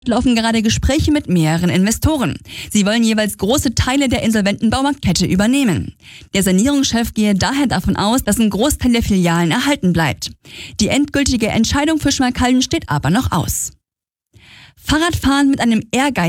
laufen gerade Gespräche mit mehreren Investoren. Sie wollen jeweils große Teile der insolventen Baumarktkette übernehmen. Der Sanierungschef gehe daher davon aus, dass ein Großteil der Filialen erhalten bleibt. Die endgültige Entscheidung für Schmalkalden steht aber noch aus. Fahrradfahren mit einem Ehrgeiz